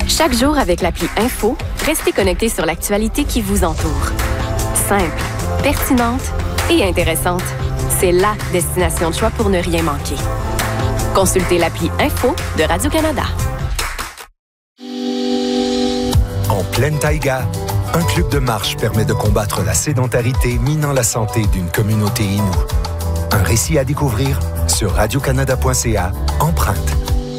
Chaque jour avec l'appli Info, restez connecté sur l'actualité qui vous entoure. Simple, pertinente et intéressante. C'est la destination de choix pour ne rien manquer. Consultez l'appli Info de Radio-Canada. En pleine taïga, un club de marche permet de combattre la sédentarité minant la santé d'une communauté inoue. Un récit à découvrir sur radiocanada.ca, Empreinte.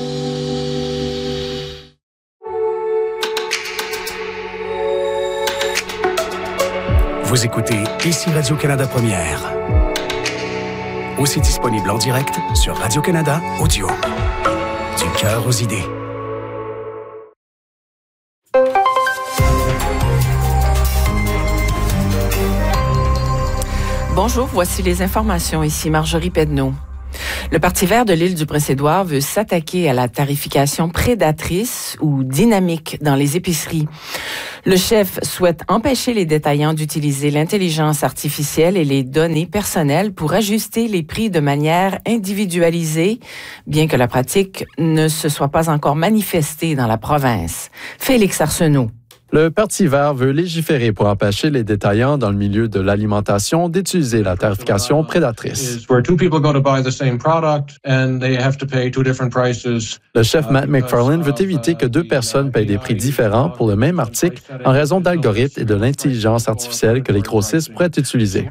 Vous écoutez ici Radio-Canada Première. Aussi disponible en direct sur Radio-Canada Audio. Du cœur aux idées. Bonjour, voici les informations. Ici Marjorie Pedneau. Le Parti vert de l'île du Prince-Édouard veut s'attaquer à la tarification prédatrice ou dynamique dans les épiceries. Le chef souhaite empêcher les détaillants d'utiliser l'intelligence artificielle et les données personnelles pour ajuster les prix de manière individualisée, bien que la pratique ne se soit pas encore manifestée dans la province. Félix Arsenault. Le Parti vert veut légiférer pour empêcher les détaillants dans le milieu de l'alimentation d'utiliser la tarification prédatrice. Le chef Matt McFarlane veut éviter que deux personnes payent des prix différents pour le même article en raison d'algorithmes et de l'intelligence artificielle que les grossistes pourraient utiliser.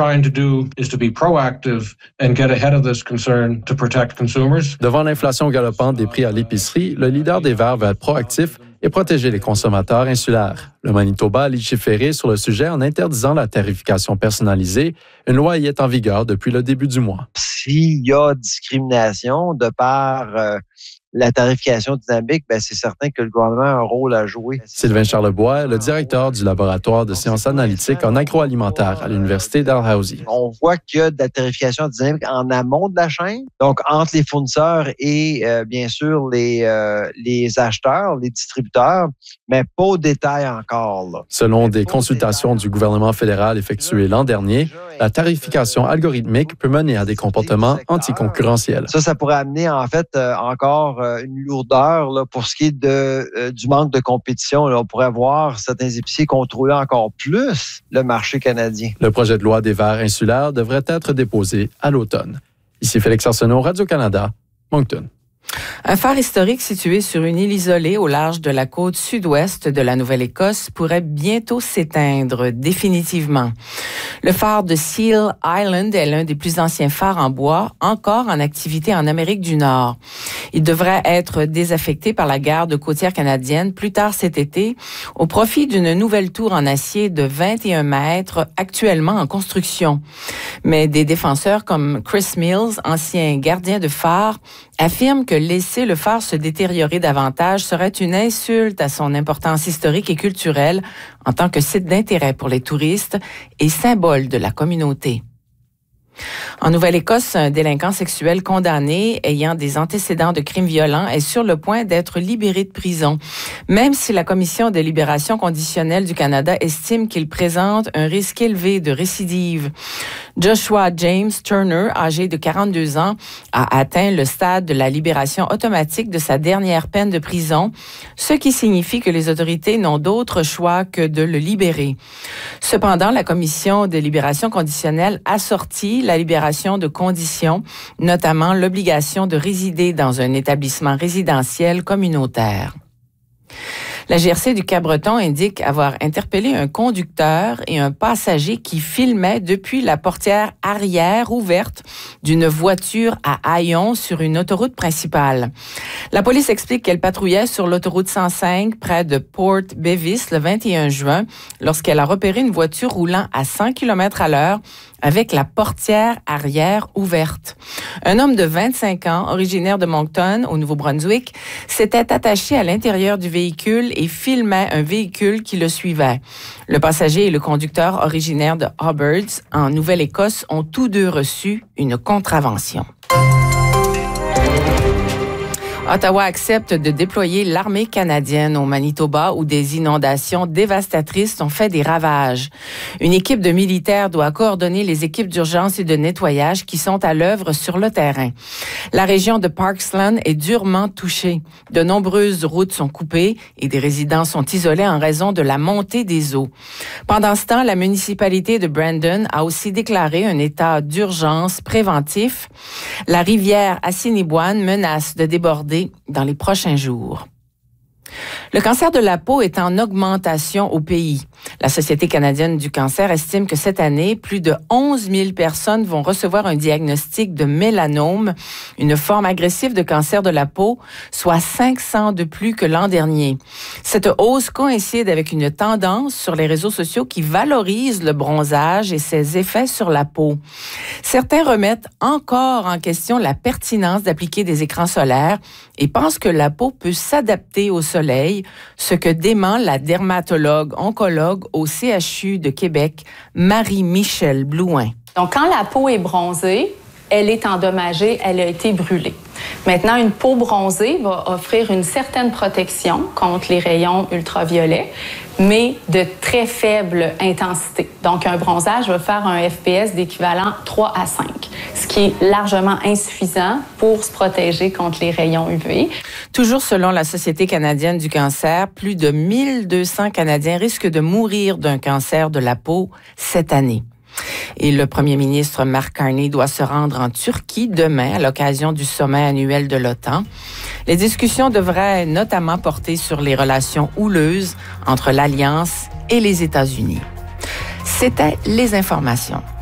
Devant l'inflation galopante des prix à l'épicerie, le leader des Verts veut être proactif et protéger les consommateurs insulaires. Le Manitoba a légiféré sur le sujet en interdisant la tarification personnalisée. Une loi y est en vigueur depuis le début du mois. S'il y a discrimination de par la tarification dynamique, c'est certain que le gouvernement a un rôle à jouer. Sylvain Charlebois, le directeur du laboratoire de sciences analytiques en agroalimentaire à l'Université Dalhousie. On voit qu'il y a de la tarification dynamique en amont de la chaîne, donc entre les fournisseurs et bien sûr les acheteurs, les distributeurs, mais pas au détail encore. Là. Selon des consultations du gouvernement fédéral effectuées l'an dernier, la tarification algorithmique peut mener à des comportements anticoncurrentiels. Ça pourrait amener en fait encore une lourdeur là, pour ce qui est du manque de compétition. Là, on pourrait voir certains épiciers contrôler encore plus le marché canadien. Le projet de loi des Verts insulaires devrait être déposé à l'automne. Ici Félix Arsenault, Radio-Canada, Moncton. Un phare historique situé sur une île isolée au large de la côte sud-ouest de la Nouvelle-Écosse pourrait bientôt s'éteindre définitivement. Le phare de Seal Island est l'un des plus anciens phares en bois encore en activité en Amérique du Nord. Il devrait être désaffecté par la garde côtière canadienne plus tard cet été au profit d'une nouvelle tour en acier de 21 mètres actuellement en construction. Mais des défenseurs comme Chris Mills, ancien gardien de phare, affirment que laisser le phare se détériorer davantage serait une insulte à son importance historique et culturelle en tant que site d'intérêt pour les touristes et symbole de la communauté. En Nouvelle-Écosse, un délinquant sexuel condamné ayant des antécédents de crimes violents est sur le point d'être libéré de prison, même si la Commission de libération conditionnelle du Canada estime qu'il présente un risque élevé de récidive. Joshua James Turner, âgé de 42 ans, a atteint le stade de la libération automatique de sa dernière peine de prison, ce qui signifie que les autorités n'ont d'autre choix que de le libérer. Cependant, la Commission de libération conditionnelle assortit la libération de conditions, notamment l'obligation de résider dans un établissement résidentiel communautaire. La GRC du Cap-Breton indique avoir interpellé un conducteur et un passager qui filmaient depuis la portière arrière ouverte d'une voiture à haillons sur une autoroute principale. La police explique qu'elle patrouillait sur l'autoroute 105 près de Port Bevis le 21 juin lorsqu'elle a repéré une voiture roulant à 100 km/h avec la portière arrière ouverte. Un homme de 25 ans, originaire de Moncton, au Nouveau-Brunswick, s'était attaché à l'intérieur du véhicule et filmait un véhicule qui le suivait. Le passager et le conducteur, originaires de Hobart, en Nouvelle-Écosse, ont tous deux reçu une contravention. Ottawa accepte de déployer l'armée canadienne au Manitoba où des inondations dévastatrices ont fait des ravages. Une équipe de militaires doit coordonner les équipes d'urgence et de nettoyage qui sont à l'œuvre sur le terrain. La région de Parksland est durement touchée. De nombreuses routes sont coupées et des résidents sont isolés en raison de la montée des eaux. Pendant ce temps, la municipalité de Brandon a aussi déclaré un état d'urgence préventif. La rivière Assiniboine menace de déborder dans les prochains jours. Le cancer de la peau est en augmentation au pays. La Société canadienne du cancer estime que cette année, plus de 11 000 personnes vont recevoir un diagnostic de mélanome, une forme agressive de cancer de la peau, soit 500 de plus que l'an dernier. Cette hausse coïncide avec une tendance sur les réseaux sociaux qui valorise le bronzage et ses effets sur la peau. Certains remettent encore en question la pertinence d'appliquer des écrans solaires et pensent que la peau peut s'adapter au soleil, ce que dément la dermatologue oncologue au CHU de Québec, Marie-Michelle Blouin. Donc, quand la peau est bronzée, elle est endommagée, elle a été brûlée. Maintenant, une peau bronzée va offrir une certaine protection contre les rayons ultraviolets, mais de très faible intensité. Donc, un bronzage va faire un FPS d'équivalent 3 à 5, ce qui est largement insuffisant pour se protéger contre les rayons UV. Toujours selon la Société canadienne du cancer, plus de 1200 Canadiens risquent de mourir d'un cancer de la peau cette année. Et le premier ministre Mark Carney doit se rendre en Turquie demain à l'occasion du sommet annuel de l'OTAN. Les discussions devraient notamment porter sur les relations houleuses entre l'Alliance et les États-Unis. C'était les informations.